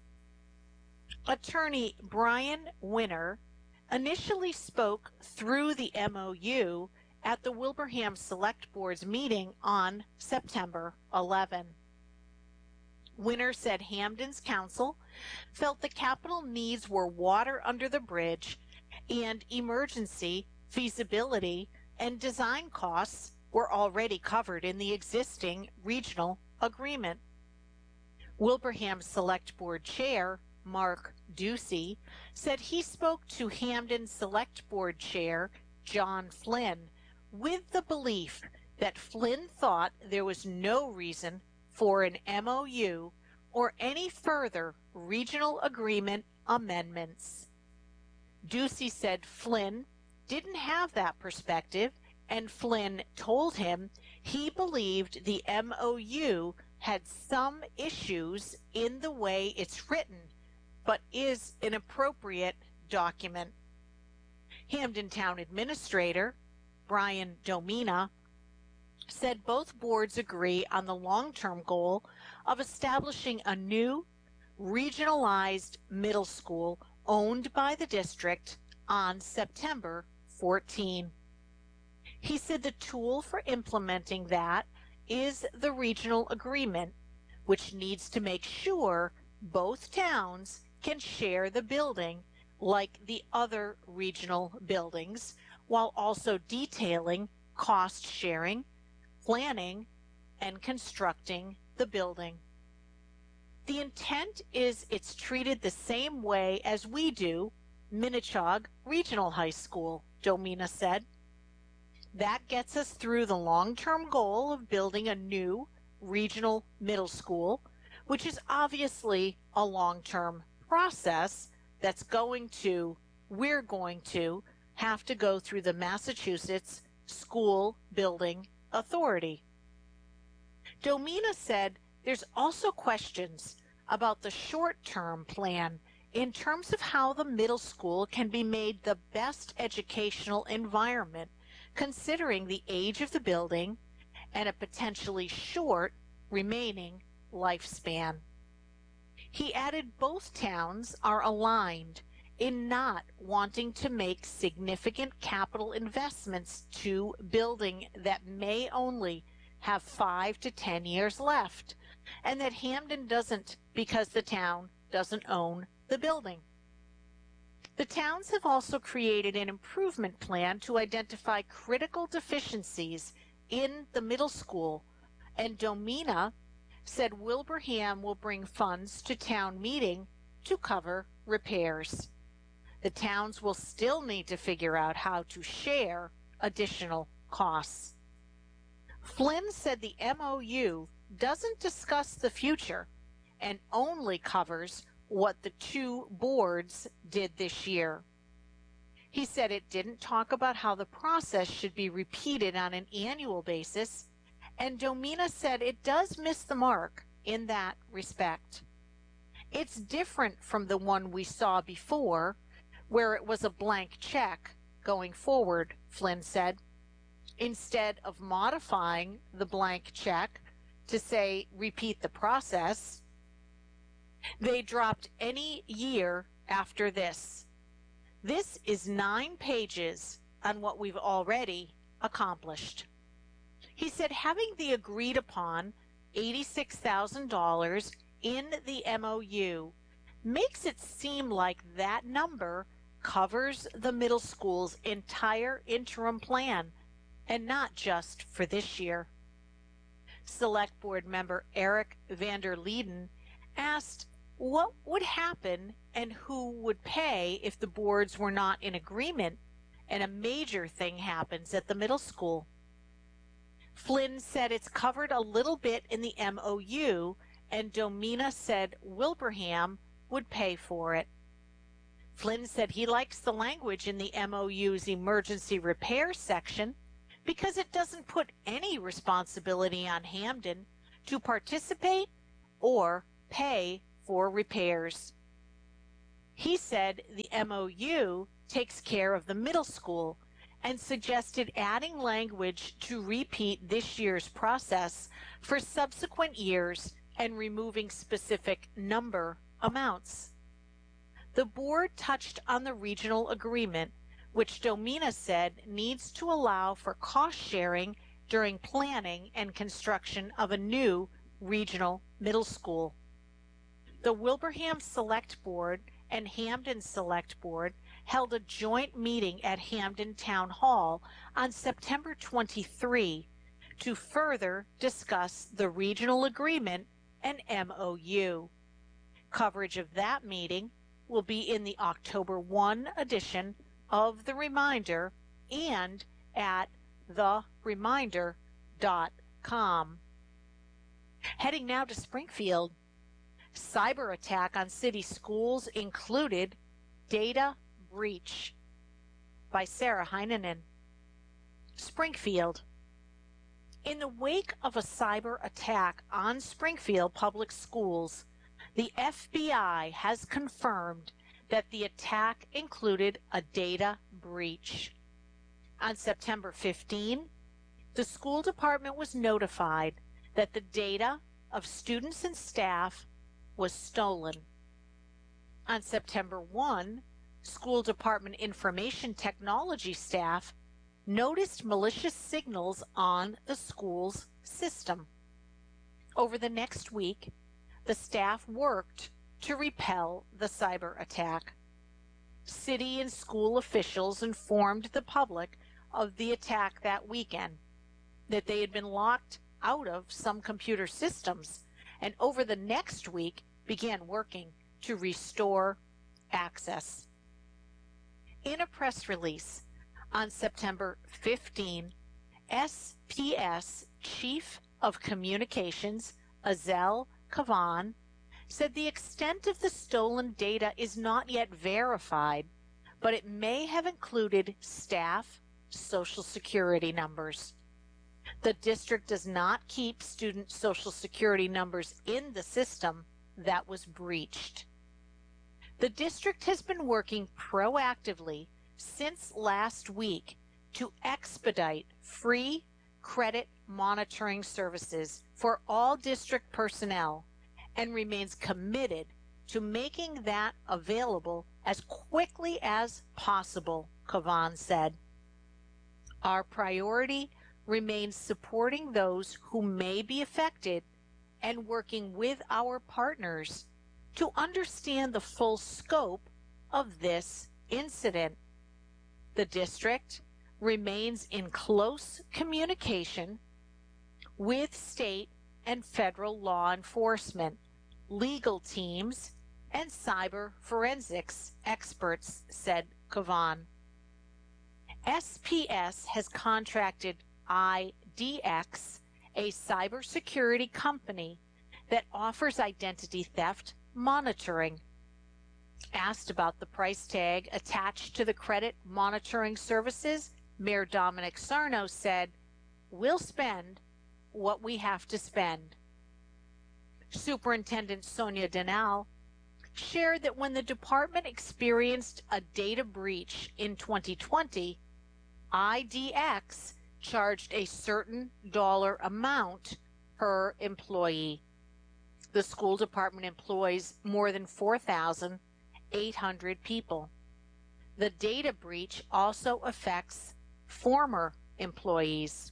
Attorney Brian Winner initially spoke through the M O U at the Wilbraham Select Board's meeting on September eleventh. Winner said Hampden's council felt the capital needs were water under the bridge and emergency, feasibility, and design costs were already covered in the existing regional agreement. Wilbraham Select Board Chair Mark Ducey said he spoke to Hampden Select Board Chair John Flynn with the belief that Flynn thought there was no reason for an M O U or any further regional agreement amendments. Ducey said Flynn didn't have that perspective, and Flynn told him he believed the M O U had some issues in the way it's written, but is an appropriate document. Hampden Town Administrator Brian Domina said both boards agree on the long-term goal of establishing a new regionalized middle school owned by the district on September fourteenth. He said the tool for implementing that is the regional agreement, which needs to make sure both towns can share the building like the other regional buildings, while also detailing cost sharing, planning, and constructing the building. The intent is it's treated the same way as we do Minnechaug Regional High School, Domina said. That gets us through the long-term goal of building a new regional middle school, which is obviously a long-term process that's going to, we're going to, have to go through the Massachusetts School Building Authority. Domina said there's also questions about the short-term plan in terms of how the middle school can be made the best educational environment considering the age of the building and a potentially short remaining lifespan. He added both towns are aligned in not wanting to make significant capital investments to building that may only have five to ten years left, and that Hampden doesn't because the town doesn't own the building. The towns have also created an improvement plan to identify critical deficiencies in the middle school, and Domina said Wilbraham will bring funds to town meeting to cover repairs. The towns will still need to figure out how to share additional costs. Flynn said the M O U doesn't discuss the future and only covers what the two boards did this year. He said it didn't talk about how the process should be repeated on an annual basis, and Domina said it does miss the mark in that respect. It's different from the one we saw before, where it was a blank check going forward, Flynn said. Instead of modifying the blank check to say repeat the process, they dropped any year after this. This is nine pages on what we've already accomplished. He said having the agreed upon eighty-six thousand dollars in the M O U makes it seem like that number covers the middle school's entire interim plan and not just for this year. Select Board member Eric Vander Leeden asked what would happen and who would pay if the boards were not in agreement and a major thing happens at the middle school. Flynn said it's covered a little bit in the M O U, and Domina said Wilbraham would pay for it. Flynn said he likes the language in the M O U's emergency repair section because it doesn't put any responsibility on Hampden to participate or pay for repairs. He said the M O U takes care of the middle school and suggested adding language to repeat this year's process for subsequent years and removing specific number amounts. The board touched on the regional agreement, which Domina said needs to allow for cost sharing during planning and construction of a new regional middle school. The Wilbraham Select Board and Hampden Select Board held a joint meeting at Hampden Town Hall on September twenty-third to further discuss the regional agreement and M O U. Coverage of that meeting will be in the October first edition of The Reminder and at the reminder dot com. Heading now to Springfield. Cyber attack on city schools included data breach by Sarah Heinonen. Springfield. In the wake of a cyber attack on Springfield Public Schools, the F B I has confirmed that the attack included a data breach. On September fifteenth, the school department was notified that the data of students and staff was stolen. On September first, school department information technology staff noticed malicious signals on the school's system. Over the next week, the staff worked to repel the cyber attack. City and school officials informed the public of the attack that weekend, that they had been locked out of some computer systems, and over the next week began working to restore access. In a press release on September fifteenth, S P S Chief of Communications Azel Kavan said the extent of the stolen data is not yet verified, but it may have included staff Social Security numbers. The district does not keep student Social Security numbers in the system that was breached. The district has been working proactively since last week to expedite free credit monitoring services for all district personnel and remains committed to making that available as quickly as possible, Kavan said. Our priority remains supporting those who may be affected and working with our partners to understand the full scope of this incident. The district remains in close communication with state and federal law enforcement, legal teams, and cyber forensics experts, said Kavan. S P S has contracted I D X, a cybersecurity company that offers identity theft monitoring. Asked about the price tag attached to the credit monitoring services, Mayor Dominic Sarno said, "We'll spend what we have to spend." Superintendent Sonia Denal shared that when the department experienced a data breach in twenty twenty, I D X charged a certain dollar amount per employee. The school department employs more than four thousand eight hundred people. The data breach also affects former employees.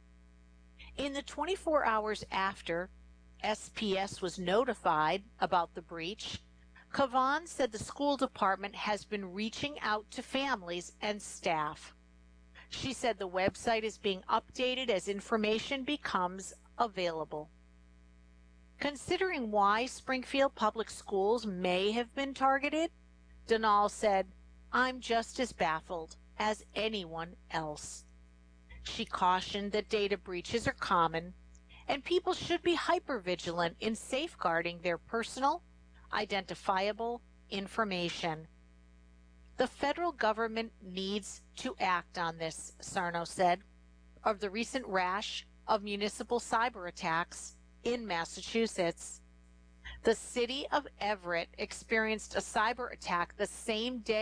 In the twenty-four hours after S P S was notified about the breach, Kavan said the school department has been reaching out to families and staff. She said the website is being updated as information becomes available. Considering why Springfield Public Schools may have been targeted, Donal said, "I'm just as baffled as anyone else." She cautioned that data breaches are common and people should be hypervigilant in safeguarding their personal, identifiable information. The federal government needs to act on this, Sarno said, of the recent rash of municipal cyber attacks in Massachusetts. The city of Everett experienced a cyber attack the same day